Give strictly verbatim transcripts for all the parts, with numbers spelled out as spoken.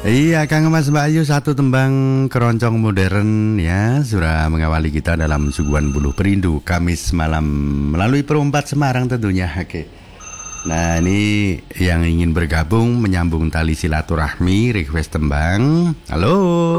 Iya, Kang Mas Mbak Ayu, satu tembang keroncong modern ya, sudah mengawali kita dalam suguhan Buluh Perindu Kamis malam melalui Perumpat Semarang tentunya. Oke. Nah, ini yang ingin bergabung menyambung tali silaturahmi, request tembang. Halo.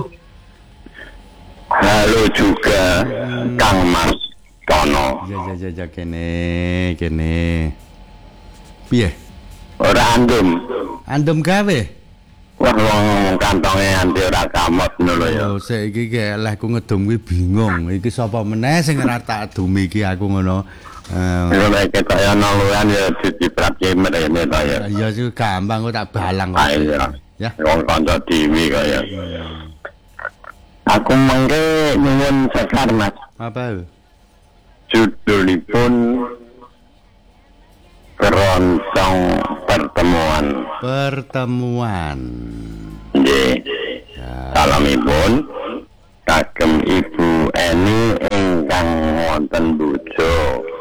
Halo juga hmm. Kang Mas Tono. Ja ja ja ja kene kene. Piye? Ora andum. Andum gawe? Wah, wong kantonge anti ora kamot ngono ya. Oh, saiki ki eleh ku ngedum kuwi bingung. Iki sapa meneh sing ora tak adumi iki aku ngono. Eh, ya nek kaya noluan ya diciprat kemet ngene ta ya. Ya sih gampang kok tak balang kok. Ya. Wong kanca dhewe kaya. Aku mangke nyuwun sekar, Mas. Apa? Judulipun Keroncong Pertemuan. Pertemuan. Nggih. Salamipun kagem Ibu Eni ingkang wonten bojo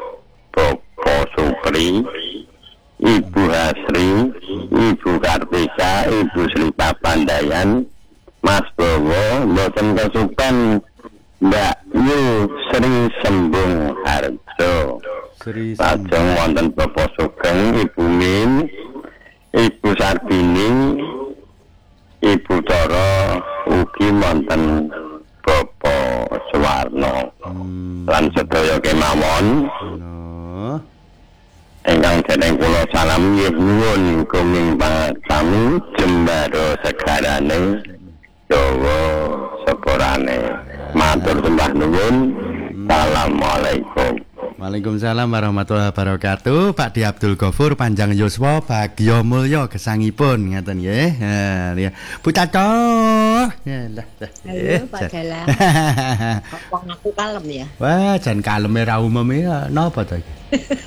Bapak Supri, Ibu Hasri, Ibu Kartika, Ibu Sri Papandayan, Mas Bowo, mboten kesupen Mbak Yu Sri Sembung Harjo. Lajeng wonten Bapak Sugeng, Ibu Min, Ibu Sarbini, Ibu Toro, ugi wonten Bapak Suwarno. Hmm. Lan sedaya kemawon. No. Ingkang dereng kula salam nyuwun kuming pangkami jembaro segarane Jawa sepurane. Matur sembah nuwun. Assalamualaikum. Waalaikumsalam warahmatullahi wabarakatuh. Pak Di Abdul Ghafur panjang yuswa bagya mulya gesangipun ngaten nggih. Ha ya. Bu Caco. Ya lah. Halo Pak Dalang. Kok wong aku kalem ya? Wah, jan kaleme ra umum ya. Napa to iki?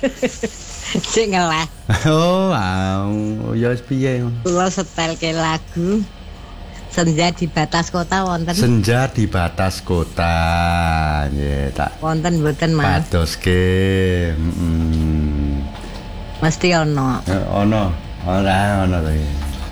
Sik ngelah. Oh, wow. Ya wis piye? Kula setelke lagu Senja di Batas Kota wonten. Senja di Batas Kota. Nggih, tak. Wonten mboten, Mas? Padoske. Heeh. Mesti ana. Ana. Ora ana to.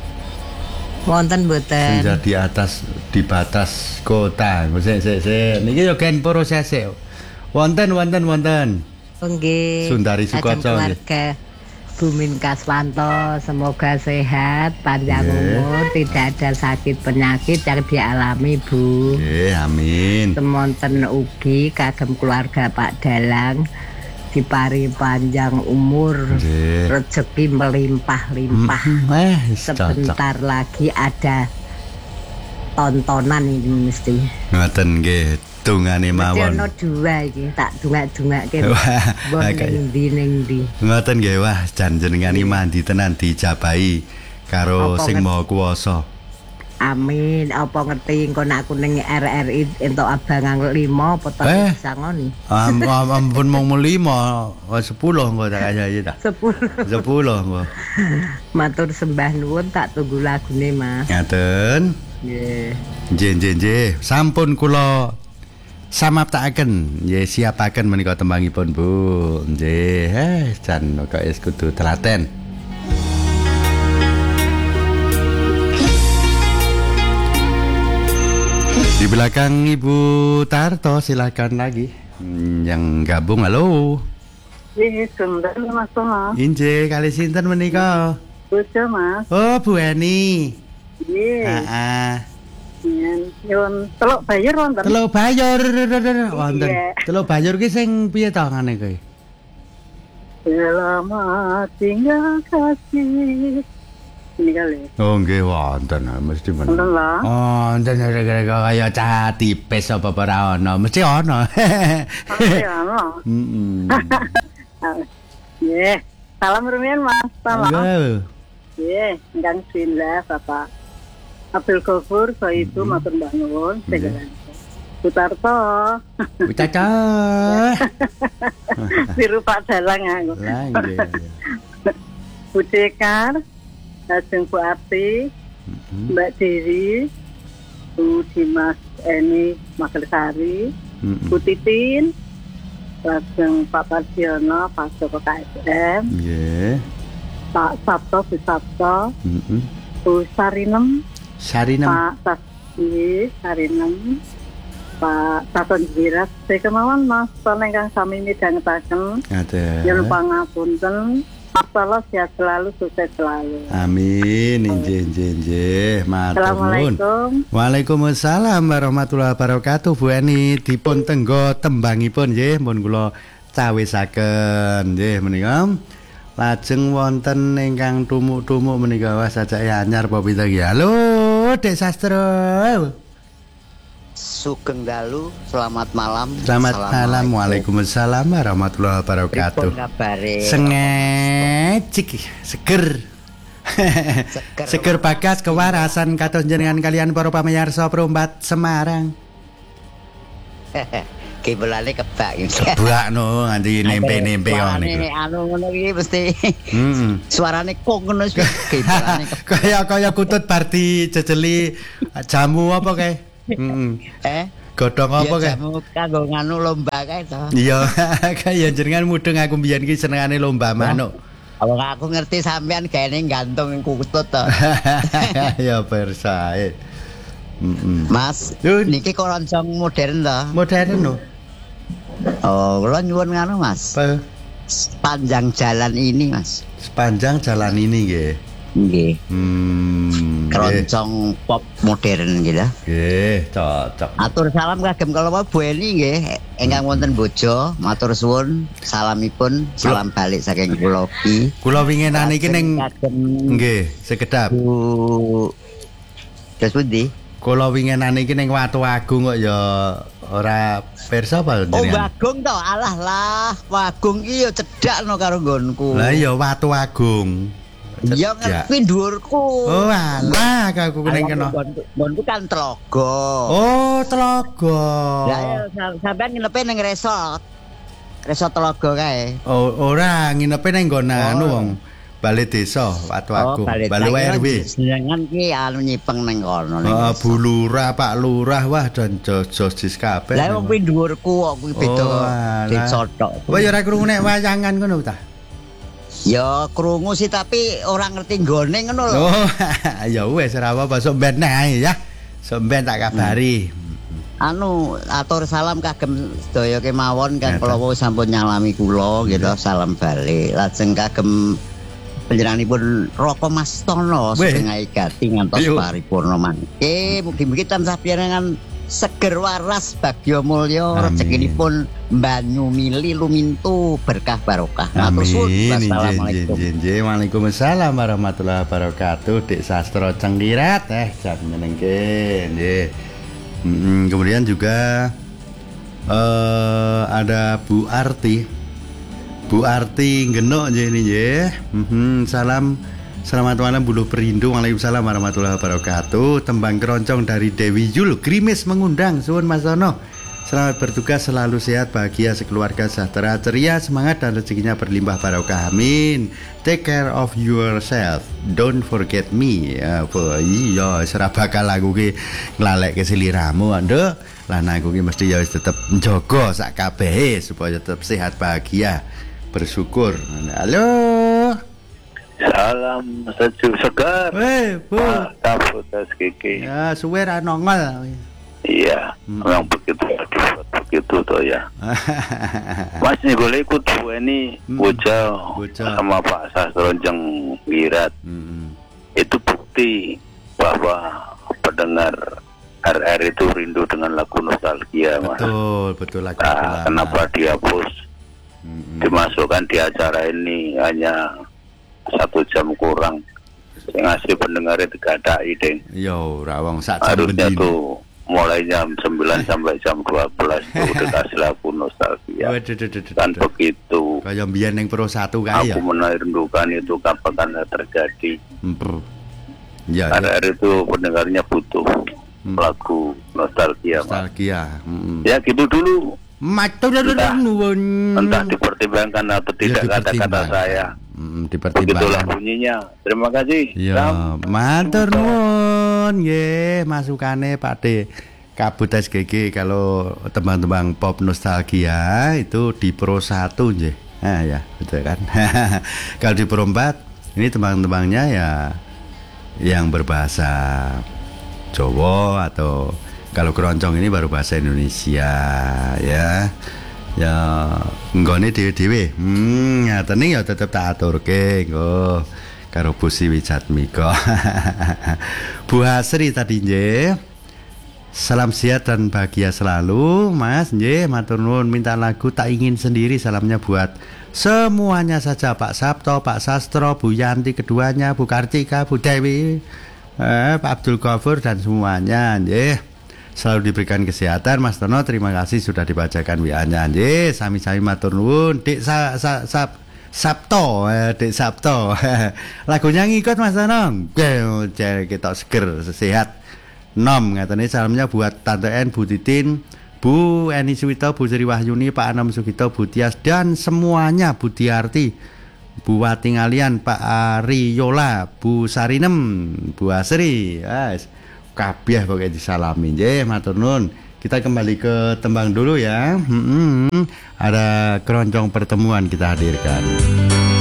Wonten mboten? Senja di atas di batas kota. Sik sik sik. Niki yo gen proses sik. Wonten wonten wonten. Nggih. Sundari Sukoco nggih. Bumin Kaswanto, semoga sehat, panjang yeah. umur, tidak ada sakit penyakit yang dialami Bu. Oke, yeah, amin. Semonten ugi kagem keluarga Pak Dalang dipari panjang umur, yeah. rezeki melimpah-limpah. Mm-hmm. eh, Sebentar cocok. Lagi ada tontonan ini mesti. Ngoten nggih. Dungane mawon. Ono dua iki, tak dungak-dungake. Bon ning ndi ning ndi. Ngoten nggih, wah jan jenengane mandi tenan dijabahi karo apa sing Maha Kuwasa. Amin. Apa ngerti engko nek aku ning R R I entuk abangan lima apa to eh, bisa ngoni. Am ampun mung lima, sepuluh engko tak ajahi ta. sepuluh. sepuluh engko. Matur sembah nuwun, tak tunggu lagune, Mas. Ngaten. Nggih. Nggih nggih nggih. Sampun kula samaptaken, nggih siapaken menika tembangipun Bu. Nggih, eh jan kok wis kudu telaten. Di belakang Ibu Tarto silakan lagi. Yang gabung halo. Nggih, sunten Mas Tono. Inje kali sinten menika? Bojo, Mas. Oh, Bu Eni. Nggih. Heeh. Nyuwun teluk bayur wonten. Teluk bayur wonten. Teluk bayur ki sing piye to ngene kuwi? Selamat tinggal kasih. Ini kali. Oh nggih wonten mesti men. Wonten lah. Oh, wonten kaya cah tipis apa ora ana, mesti ana. Mesti ana. Heeh. Nggih. Salam rumiyin Mas. Salam. Nggih. Nggih, ingkang sinlah Bapak Abdul Ghafur, Ibu matur mbak nuwun, segenap. Bu Tarto. Bu Caca. Biru Pak Dalang aku. Lah nggih. Bu Dekar, lajeng Bu Ati, mm-hmm. Mbak Dewi, Bu Dimas Eni Magersari, mm-hmm. Bu Titin, lajeng Pak Pardiono, Pak Joko K S M, yeah. Pak Sabto, Bu Sabto, mm-hmm. Bu Sarinem, Sarinem. Pak Sasdi Sarinem, Pak Taton Jiras, saya kemauan Mas, soalnya kang sami midhangetaken. Ada. Yen pangapunten, masalah sehat selalu, sukses selalu. Amin, injih injih injih. Matur nuwun. Assalamualaikum. Waalaikumsalam warahmatullahi wabarakatuh. Bu Eni dipun tenggo tembangipun nggih, mun kula cawisaken nggih menika. Lajeng wonten ingkang tumuk-tumuk menika was sajake anyar apa pita nggih. Halo, Dek Sastro. Sugeng dalu, selamat malam. Selamat malam. Waalaikumsalam warahmatullahi wabarakatuh. Pripun kabare? Sengecik, seger. Seger. Seger bagas kewarasan kados jenengan kalian para pamirsa Perumbat Semarang. Kibelane kebak iki. Kebak no nganti nempe-nempe ngono niku. Suarane anu ngono iki mesti. Heeh. Suarane kok ngono wis kibelane kebak. Kaya kaya kutut bar dijejeli jamu apa kae? Heeh. Eh? Godhong apa kae? Jamu kanggo nganu lomba kae to. Iya, kaya jenengan mudeng aku mbiyen ki senengane lomba manuk. Awang aku ngerti sampean gaene gantung kutut to. Ya persae. Heeh. Mas, Yun. niki keroncong modern to. Modern no. Oh, kula nyuwun nganu Mas. Apa? Sepanjang jalan ini Mas. Sepanjang jalan ini nggih. Nggih. Hmm. Keroncong pop modern gitu. Nggih, cocok. Atur salam kagem kula Bu Eni nggih, ingkang wonten bojo, matur suwun, salamipun, salam balik saking kula ugi. Kula winginan iki ning nggih, sekedap. Bu Terus pundi? Kula winginan iki ning Watu Agung kok ya ora pirsa apa Oh, jenengan? Wagung to. Alah lah, Wagung iki ya cedhak no karo nggonku. Lah iya Watu Agung. Ya ngerti dhuwurku. Oh, alah aku ning kena. Nggonku kan Tlaga. Oh, Tlaga. Lah ya sampean nginepe ning resort. Resort Tlaga kae. Oh, ora nginepe ning nggon anu wong Balai Desa Watu Agung. Balai R W. Jenengan ki anu nyipeng ning kono. Oh, Bu Lurah, Pak Lurah, wah dan josis kabeh. Lah wong kuwi dhuwurku kok kuwi beda. Desa tok. Kowe ya ora krungu nek wayangan ngono ta? Ya krungu sih tapi ora ngerti nggone ngono lho. Oh, ya wis ora apa-apa, sok ben ae ya. Sok ben tak kabari. Anu atur salam kagem sedaya kemawon kan kula sampun nyalami kula gitu, salam balik. Lajeng kagem panjenenganipun Roko Mastono setengah igati ngantos paripurna mangke. Mugi-mugi tansah panjenengan seger waras bagya mulya rezekinipun banyu mili lumintu berkah barokah. Matur suwun. Wassalamualaikum. Waalaikumsalam warahmatullahi wabarakatuh. Dik Sastro Cengkirat eh jan menengke nggih. Hmm, kemudian juga uh, ada Bu Arti. Bu Arti Genok nggih ini nggih. Hmm, salam selamat malam Buluh Perindu. Waalaikumsalam warahmatullahi wabarakatuh. Tembang keroncong dari Dewi Yul. Grimis mengundang. Suwun Mas Sono. Selamat bertugas, selalu sehat, bahagia, sekeluarga, sejahtera, ceria, semangat dan rezekinya berlimpah barokah. Amin. Take care of yourself. Don't forget me. Ya, iya, ora bakal aku ki nglalekke sliramu, Nduk. Lan aku ki mesti ya wis tetep njaga sak kabehe supaya tetap sehat, bahagia, bersyukur. Halo. Salam sejuk segar. Weh, Bu. Taputas Kiki. Ya, suwe ra nongol. Iya, hmm. Memang begitu, begitu toh ya. Mas nih boleh ikut Bu Eni Bojal sama Pak Sastro Cengkirat. Hmm. Itu bukti bahwa pendengar R R itu rindu dengan lagu nostalgia, Mas. Betul, betul lagu. Nah, kenapa dihapus? Hmm. Dimasukkan di acara ini hanya satu jam kurang. Ngasih pendengar itu gak ada ide. Yo, rawang sak jam harusnya tuh mulai jam sembilan sampai jam dua belas itu udah kasih lagu nostalgia. Kan begitu. Kayak mbiyen ning Pro satu kae ya. Aku merindukan itu kapan terjadi. Hmm. Ya, R R itu pendengarnya butuh hmm. lagu nostalgia. Nostalgia. Hmm. Ya gitu dulu. Matur nuwun. Entah dipertimbangkan atau tidak ya, kata-kata saya. Hmm, dipertimbangkan. Begitulah bunyinya. Terima kasih. Ya, matur nuwun nggih masukane Pak De Kabut S G G kalau tembang-tembang pop nostalgia itu di Pro satu nggih. Nah ya, betul kan. Kalau di Pro empat ini tembang-tembangnya ya yang berbahasa Jawa atau kalau keroncong ini baru bahasa Indonesia ya. Ya nggone dhewe-dhewe. Hmm, ngaten ya tetep tak aturke nggo karo Bu Siwijatmika. Bu Hasri tadi nggih. Salam sehat dan bahagia selalu, Mas. Nggih, matur nuwun. Minta lagu Tak Ingin Sendiri, salamnya buat semuanya saja, Pak Sabto, Pak Sastro, Bu Yanti keduanya, Bu Kartika, Bu Dewi, eh, Pak Abdul Ghafur dan semuanya, nggih. Selalu diberikan kesehatan, Mas Tono. Terima kasih sudah dibacakan W A-nya, nggih. Sami-sami matur nuwun. Dik sa, sa, sa, Sabto, eh, Dik Sabto. Lagunya ngikut Mas Tono. Nggih, kita seger, sehat. Nom ngatane salamnya buat Tante En, Bu Titin, Bu Eni Suwito, Bu Sri Wahyuni, Pak Anom Sugito, Bu Tias dan semuanya, Bu Diarti, Bu Wati Ngalian, Pak Ari Yola, Bu Sarinem, Bu Asri, yes. Kabeh pokoke disalami nggih, matur nuwun. Kita kembali ke tembang dulu ya. Hmm, ada keroncong pertemuan kita hadirkan.